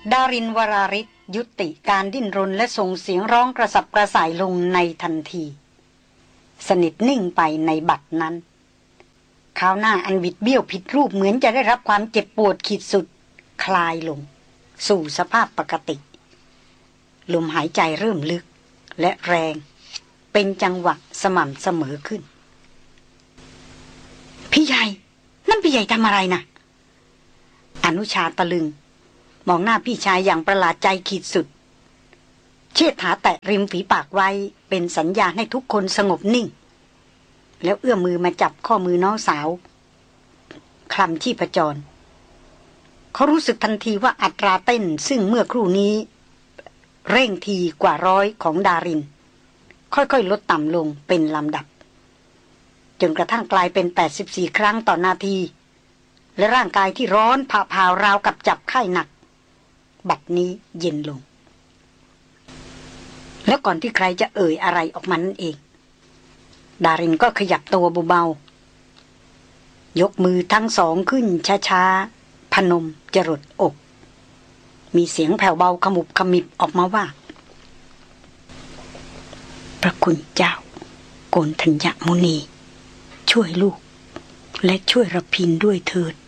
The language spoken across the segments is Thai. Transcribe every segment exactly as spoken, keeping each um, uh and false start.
ดารินวราริศยุติการดิ้นรนและส่งเสียงร้องกระสับกระส่ายลงในทันทีสนิทนิ่งไปในบัดนั้นข้าวหน้าอันบิดเบี้ยวผิดรูปเหมือนจะได้รับความเจ็บปวดขีดสุดคลายลงสู่สภาพปกติลมหายใจเริ่มลึกและแรงเป็นจังหวะสม่ำเสมอขึ้นพี่ใหญ่นั่นพี่ใหญ่ทำอะไรนะอนุชาตะลึงมองหน้าพี่ชายอย่างประหลาดใจขีดสุดเชษฐาแตะริมฝีปากไว้เป็นสัญญาณให้ทุกคนสงบนิ่งแล้วเอื้อมมือมาจับข้อมือน้องสาวคลำชีพจรเขารู้สึกทันทีว่าอัตราเต้นซึ่งเมื่อครู่นี้เร่งทีกว่าร้อยของดารินค่อยๆลดต่ำลงเป็นลำดับจนกระทั่งกลายเป็นแปดสิบสี่ครั้งต่อนาทีและร่างกายที่ร้อนผ่าพาวราวกับจับไข้หนักบัดนี้เย็นลงแล้วก่อนที่ใครจะเอ่ยอะไรออกมานั่นเองดารินก็ขยับตัวเบาๆยกมือทั้งสองขึ้นช้าๆพนมจรดอกมีเสียงแผ่วเบาขมุบขมิบออกมาว่าพระคุณเจ้าโกนทัญญมุนีช่วยลูกและช่วยระพินด้วยเถิด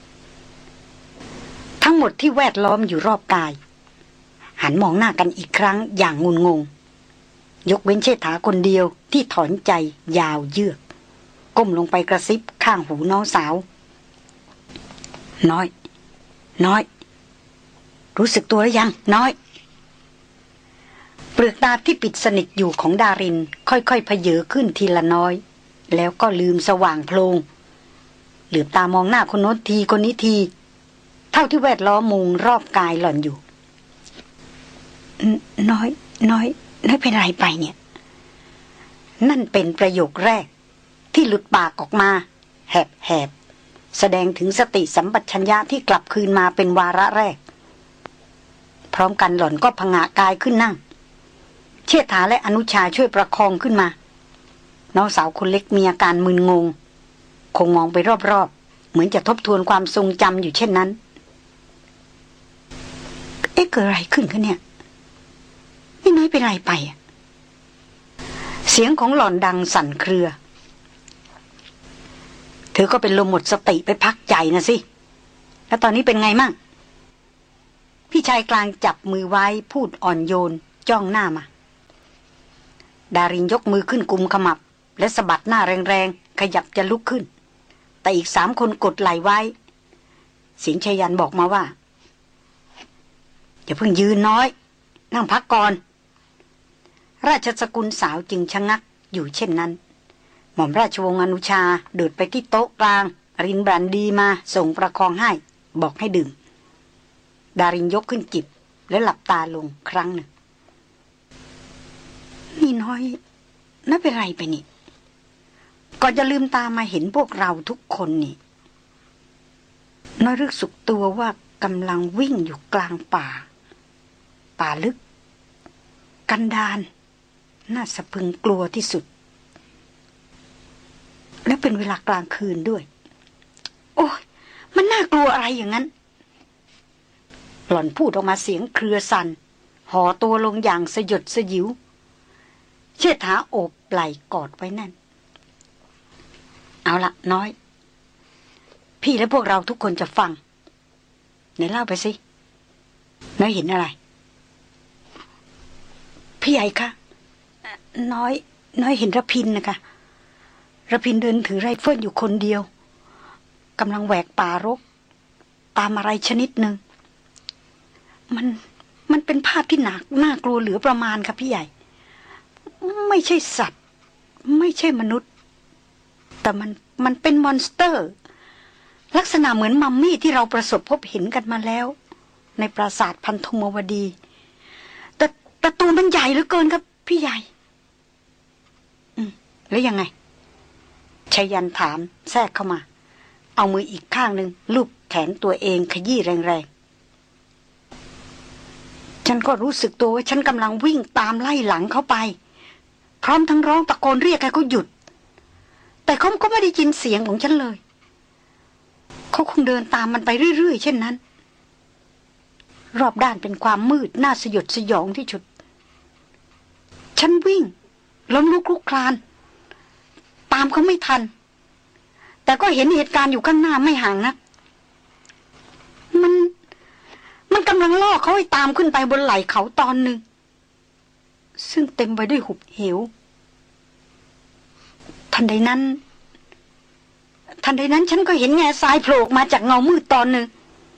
ทั้งหมดที่แวดล้อมอยู่รอบกายหันมองหน้ากันอีกครั้งอย่างงุนงงยกเว้นเชษฐาคนเดียวที่ถอนใจยาวเยือกก้มลงไปกระซิบข้างหูน้องสาวน้อยน้อยรู้สึกตัวหรือยังน้อยเปลือกตาที่ปิดสนิทอยู่ของดารินค่อยๆเพเยอขึ้นทีละน้อยแล้วก็ลืมสว่างโพลงเหลือบตามองหน้าคนโน้นทีคนนี้ทีเท่าที่แวดล้อมมุงรอบกายหล่อนอยู่น้อยน้อยน้อยเป็นไรไปเนี่ยนั่นเป็นประโยคแรกที่หลุดปากออกมาแหบๆแสดงถึงสติสัมปชัญญะที่กลับคืนมาเป็นวาระแรกพร้อมกันหล่อนก็ผงะกายขึ้นนั่งเชษฐาและอนุชาช่วยประคองขึ้นมาน้องสาวคนเล็กมีอาการมึนงงคงมองไปรอบๆเหมือนจะทบทวนความทรงจำอยู่เช่นนั้นเอ๊ะเกิดอะไรขึ้นคะเนี่ยนี่น้อยเป็นไรไปอ่ะเสียงของหล่อนดังสั่นเครือเธอก็เป็นลมหมดสติไปพักใจนะสิแล้วตอนนี้เป็นไงมั่งพี่ชายกลางจับมือไว้พูดอ่อนโยนจ้องหน้ามาดารินยกมือขึ้นกุมขมับและสะบัดหน้าแรงๆขยับจะลุกขึ้นแต่อีกสามคนกดไหลไว้เสียงชยันบอกมาว่าอย่าเพิ่งยืนน้อยนั่งพักก่อนราชสกุลสาวจึงชะงักอยู่เช่นนั้นหม่อมราชวงศ์อนุชาเดินไปที่โต๊ะกลางรินบรันดีมาส่งประคองให้บอกให้ดื่มดารินยกขึ้นจิบและหลับตาลงครั้งหนึ่งนี่น้อยน่าเป็นไรไปนี่ก่อนจะลืมตามาเห็นพวกเราทุกคนนี่น้อยรู้สึกตัวว่ากำลังวิ่งอยู่กลางป่าป่าลึกกันดารน่าสะพรึงกลัวที่สุดและเป็นเวลากลางคืนด้วยโอ้ยมันน่ากลัวอะไรอย่างนั้นหล่อนพูดออกมาเสียงเครือสั่นห่อตัวลงอย่างสยดสยิวเชษฐาโอบไหล่กอดไว้แน่นเอาละน้อยพี่และพวกเราทุกคนจะฟังไหนเล่าไปสิน้อยเห็นอะไรพี่ใหญ่คะน้อยน้อยเห็นระพินนะคะระพินเดินถือไรเฟิลอยู่คนเดียวกำลังแหวกป่ารกตามอะไรชนิดหนึ่งมันมันเป็นภาพที่หนักน่ากลัวเหลือประมาณค่ะพี่ใหญ่ไม่ใช่สัตว์ไม่ใช่มนุษย์แต่มันมันเป็นมอนสเตอร์ลักษณะเหมือนมัมมี่ที่เราประสบพบเห็นกันมาแล้วในปราสาทพันธุมวดีแต่แต่ตัวมันใหญ่เหลือเกินครับพี่ใหญ่อืมแล้วยังไงชายันถามแทรกเข้ามาเอามืออีกข้างหนึ่งลูบแขนตัวเองขยี้แรงๆฉันก็รู้สึกตัวว่าฉันกำลังวิ่งตามไล่หลังเขาไปพร้อมทั้งร้องตะโกนเรียกให้เขาหยุดแต่เขาก็ไม่ได้ยินเสียงของฉันเลยเขาคงเดินตามมันไปเรื่อยๆเช่นนั้นรอบด้านเป็นความมืดน่าสยดสยองที่สุดฉันวิ่งล้มลุกคลุกคลานตามเขาไม่ทันแต่ก็เห็นเหตุการณ์อยู่ข้างหน้าไม่ห่างนักมันมันกำลังล่อเขาให้ตามขึ้นไปบนไหล่เขาตอนหนึ่งซึ่งเต็มไปด้วยหุบเหวทันใดนั้นทันใดนั้นฉันก็เห็นแง่ทรายโผล่มาจากเงามืดตอนหนึ่ง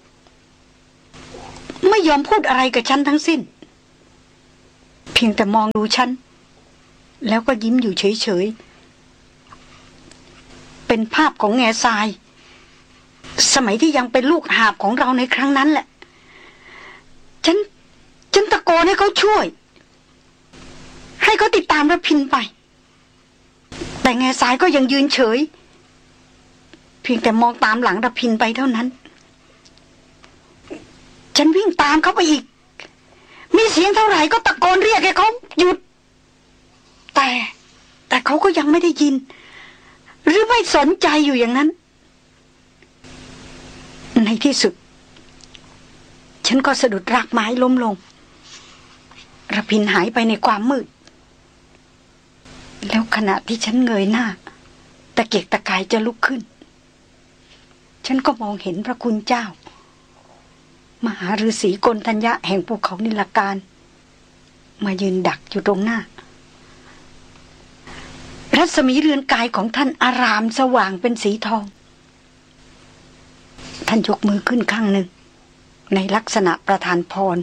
ไม่ยอมพูดอะไรกับฉันทั้งสิ้นเพียงแต่มองดูฉันแล้วก็ยิ้มอยู่เฉยๆเป็นภาพของแง่ทรายสมัยที่ยังเป็นลูกหาบของเราในครั้งนั้นแหละฉันฉันตะโกนให้เขาช่วยให้เขาติดตามระพินไปแต่แง่ทรายก็ยังยืนเฉยเพียงแต่มองตามหลังระพินไปเท่านั้นฉันวิ่งตามเขาไปอีกมีเสียงเท่าไหร่ก็ตะโกนเรียกให้เขาหยุดแต่แต่เขาก็ยังไม่ได้ยินหรือไม่สนใจอยู่อย่างนั้นในที่สุดฉันก็สะดุดรากไม้ล้มลงระพินหายไปในความมืดแล้วขณะที่ฉันเงยหน้าตะเกียกตะกายจะลุกขึ้นฉันก็มองเห็นพระคุณเจ้ามหาฤาษีกนทัญญะแห่งภูเขานิลการมายืนดักอยู่ตรงหน้ารัศมีเรือนกายของท่านอารามสว่างเป็นสีทองท่านยกมือขึ้นข้างหนึ่งในลักษณะประทานพร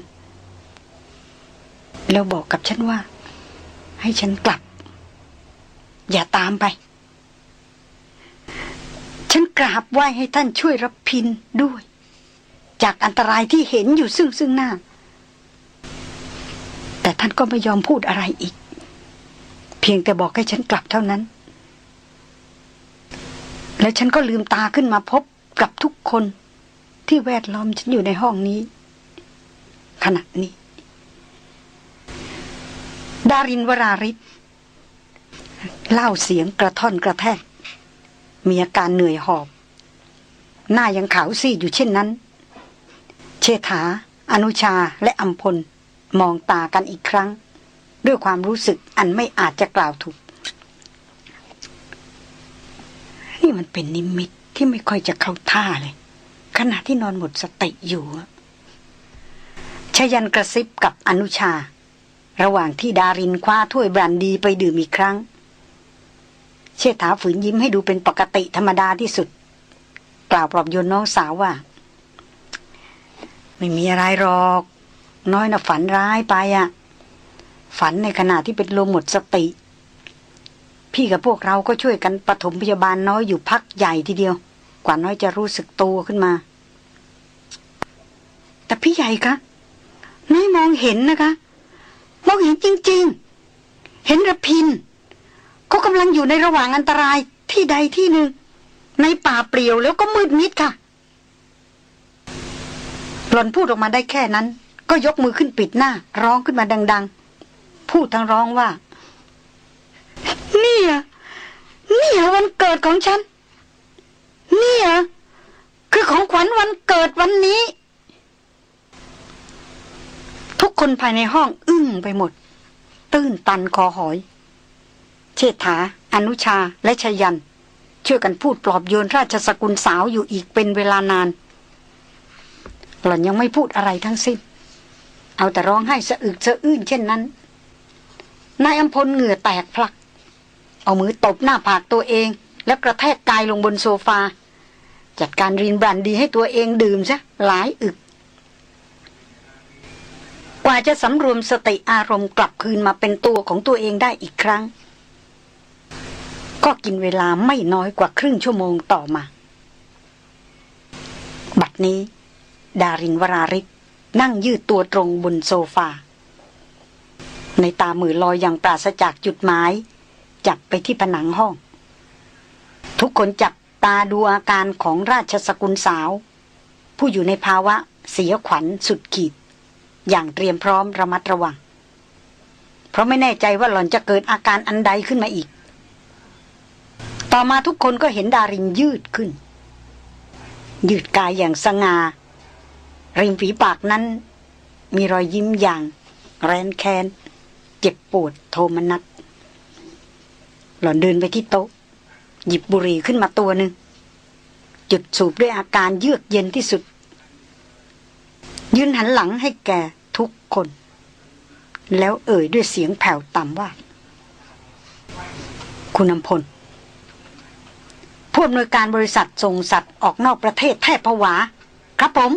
แล้วบอกกับฉันว่าให้ฉันกลับอย่าตามไปฉันกราบไหว้ให้ท่านช่วยรับพินด้วยจากอันตรายที่เห็นอยู่ซึ่งซึ่งหน้าแต่ท่านก็ไม่ยอมพูดอะไรอีกเพียงแต่บอกให้ฉันกลับเท่านั้นแล้วฉันก็ลืมตาขึ้นมาพบกับทุกคนที่แวดล้อมฉันอยู่ในห้องนี้ขณะนี้ดารินวราริศเล่าเสียงกระท่อนกระแทกมีอาการเหนื่อยหอบหน้ายังขาวซีดอยู่เช่นนั้นเชษฐาอนุชาและอัมพลมองตากันอีกครั้งด้วยความรู้สึกอันไม่อาจจะกล่าวถูกนี่มันเป็นนิมิตที่ไม่ค่อยจะเข้าท่าเลยขณะที่นอนหมดสติอยู่ชยันกระซิบกับอนุชาระหว่างที่ดารินคว้าถ้วยแบรนดีไปดื่มอีกครั้งเชษฐาฝืนยิ้มให้ดูเป็นปกติธรรมดาที่สุดกล่าวปลอบโยนน้องสาวว่าไม่มีอะไรหรอกน้อยน่ะฝันร้ายไปอ่ะฝันในขณะที่เป็นลมหมดสติพี่กับพวกเราก็ช่วยกันปฐมพยาบาลน้อยอยู่พักใหญ่ทีเดียวกว่าน้อยจะรู้สึกตัวขึ้นมาแต่พี่ใหญ่คะน้อยมองเห็นนะคะมองเห็นจริงๆเห็นระพินเขากำลังอยู่ในระหว่างอันตรายที่ใดที่หนึ่งในป่าเปลี่ยวแล้วก็มืดมิดค่ะหล่อนพูดออกมาได้แค่นั้นก็ยกมือขึ้นปิดหน้าร้องขึ้นมาดังๆพูดทั้งร้องว่าเนี่ยเนี่ยวันเกิดของฉันเนี่ยคือของขวัญวันเกิดวันนี้ทุกคนภายในห้องอึ้งไปหมดตื้นตันคอหอยเชษฐาอนุชาและชยันช่วยกันพูดปลอบโยนราชสกุลสาวอยู่อีกเป็นเวลานานหล่อนยังไม่พูดอะไรทั้งสิ้นเอาแต่ร้องไห้สะอึกสะอื้นเช่นนั้นนายอัมพลเหงื่อแตกพลักเอามือตบหน้าผากตัวเองแล้วกระแทกกายลงบนโซฟาจัดการรินบรันดีให้ตัวเองดื่มซะหลายอึกกว่าจะสำรวมสติอารมณ์กลับคืนมาเป็นตัวของตัวเองได้อีกครั้งก็กินเวลาไม่น้อยกว่าครึ่งชั่วโมงต่อมาบัดนี้ดารินวราริศนั่งยืดตัวตรงบนโซฟาในตามือลอยอย่างปราศจากจุดหมายจับไปที่ผนังห้องทุกคนจับตาดูอาการของราชสกุลสาวผู้อยู่ในภาวะเสียขวัญสุดขีดอย่างเตรียมพร้อมระมัดระวังเพราะไม่แน่ใจว่าหล่อนจะเกิดอาการอันใดขึ้นมาอีกต่อมาทุกคนก็เห็นดารินยืดขึ้นยืดกายอย่างสง่าริมฝีปากนั้นมีรอยยิ้มอย่างแรนแค้นเจ็บปวดโทมนัสหล่อนเดินไปที่โต๊ะหยิบบุหรี่ขึ้นมาตัวหนึ่งจุดสูบด้วยอาการเยือกเย็นที่สุดยืนหันหลังให้แก่ทุกคนแล้วเอ่ยด้วยเสียงแผ่วต่ำว่าคุณอำพลผู้อำนวยการบริษัทส่งสัตว์ออกนอกประเทศแทบผวาครับผม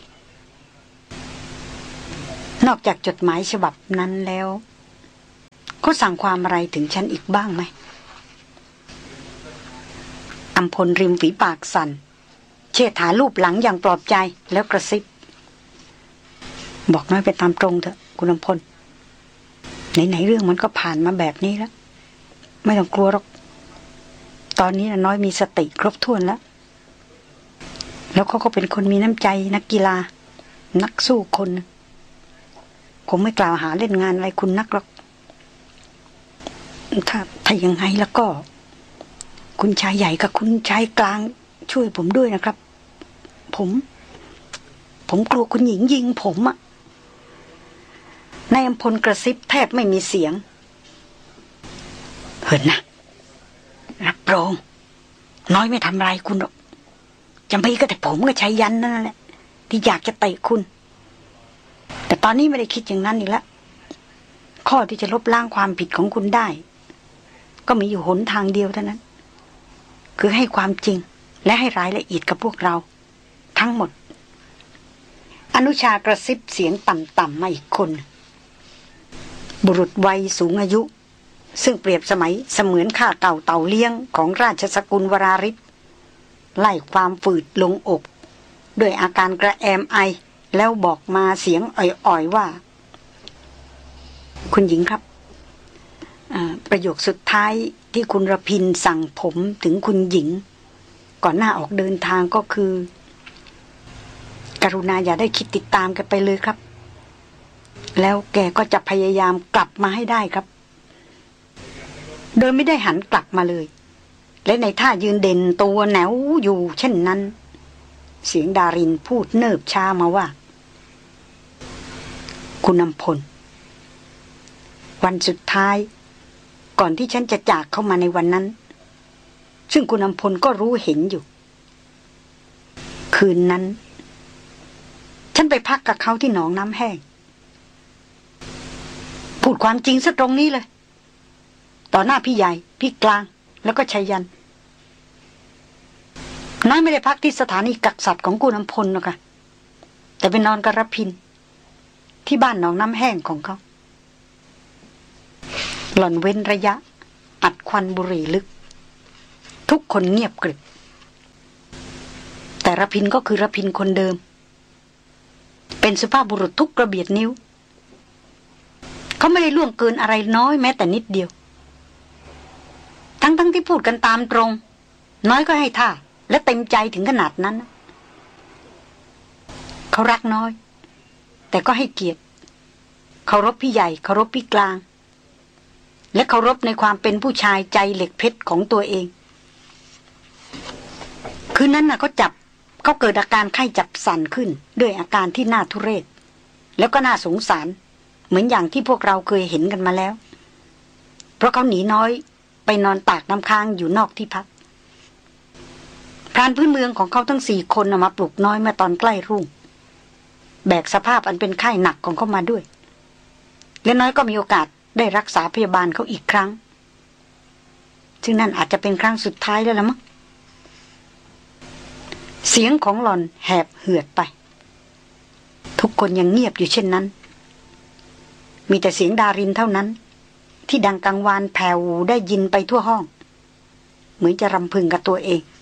นอกจากจดหมายฉบับนั้นแล้วเขาสั่งความอะไรถึงฉันอีกบ้างไหมอำพลริมฝีปากสั่นเชษฐาลูบหลังอย่างปลอบใจแล้วกระซิบบอกน้อยไปตามตรงเถอะคุณอำพลไหนๆเรื่องมันก็ผ่านมาแบบนี้แล้วไม่ต้องกลัวหรอกตอนนี้น้อยมีสติครบถ้วนแล้วแล้วเขาก็เป็นคนมีน้ำใจนักกีฬานักสู้คนคงไม่กล่าวหาเล่นงานอะไรคุณนักหรอกถ้าถ้ายังไงแล้วก็คุณชายใหญ่กับคุณชายกลางช่วยผมด้วยนะครับผมผมกลัวคุณหญิงยิงผมอะนายอำพลกระซิบแทบไม่มีเสียงเห็นนะรับรองน้อยไม่ทำอะไรคุณหรอกจะไม่ก็แต่ผมกับชายยันนั่นแหละที่อยากจะเตะคุณแต่ตอนนี้ไม่ได้คิดอย่างนั้นอีกแล้วข้อที่จะลบล้างความผิดของคุณได้ก็มีอยู่หนทางเดียวเท่านั้นคือให้ความจริงและให้รายละเอียดกับพวกเราทั้งหมดอนุชากระซิบเสียงต่ำๆมาอีกคนบุรุษวัยสูงอายุซึ่งเปรียบสมัยเสมือนข้าเก่าเต่าเลี้ยงของราชสกุลวราริศไล่ความฝืดลงอกด้วยอาการกระแอมไอแล้วบอกมาเสียงอ่อยๆว่าคุณหญิงครับประโยคสุดท้ายที่คุณระพินสั่งผมถึงคุณหญิงก่อนหน้าออกเดินทางก็คือกรุณาอย่าได้คิดติดตามกันไปเลยครับแล้วแกก็จะพยายามกลับมาให้ได้ครับโดยไม่ได้หันกลับมาเลยและในท่ายืนเด่นตัวแนวอยู่เช่นนั้นเสียงดารินพูดเนิบช้ามาว่าคุณอำพลวันสุดท้ายก่อนที่ฉันจะจากเข้ามาในวันนั้นซึ่งคุณอำพลก็รู้เห็นอยู่คืนนั้นฉันไปพักกับเขาที่หนองน้ำแห้งพูดความจริงซะตรงนี้เลยต่อหน้าพี่ใหญ่พี่กลางแล้วก็ชัยยันน้อยไม่ได้พักที่สถานีกักสัตว์ของคุณอำพลหรอกค่ะแต่ไปนอนกับรพินที่บ้านหนองน้ำแห้งของเขาหล่อนเว้นระยะอัดควันบุหรี่ลึกทุกคนเงียบกริบแต่รพินก็คือรพินคนเดิมเป็นสุภาพบุรุษทุกกระเบียดนิ้วเขาไม่ได้ล่วงเกินอะไรน้อยแม้แต่นิดเดียวทั้งๆ ท, ที่พูดกันตามตรงน้อยก็ให้ท่าและเต็มใจถึงขนาดนั้นเขารักน้อยแต่ก็ให้เกียรติเคารพพี่ใหญ่เคารพพี่กลางและเคารพในความเป็นผู้ชายใจเหล็กเพชรของตัวเองคืนนั้นน่ะเขาจับเขาเกิดอาการไข้จับสั่นขึ้นด้วยอาการที่น่าทุเรศแล้วก็น่าสงสารเหมือนอย่างที่พวกเราเคยเห็นกันมาแล้วเพราะเขาหนีน้อยไปนอนตากน้ำค้างอยู่นอกที่พักพรานพื้นเมืองของเขาทั้งสี่คนนำมาปลุกน้อยเมื่อตอนใกล้รุ่งแบกสภาพอันเป็นไข้หนักของเขามาด้วยและน้อยก็มีโอกาสได้รักษาพยาบาลเขาอีกครั้งซึ่งนั่นอาจจะเป็นครั้งสุดท้ายแล้วละมั้งเสียงของหล่อนแหบเหือดไปทุกคนยังเงียบอยู่เช่นนั้นมีแต่เสียงดารินเท่านั้นที่ดังกังวานแผ่วได้ยินไปทั่วห้องเหมือนจะรำพึงกับตัวเอง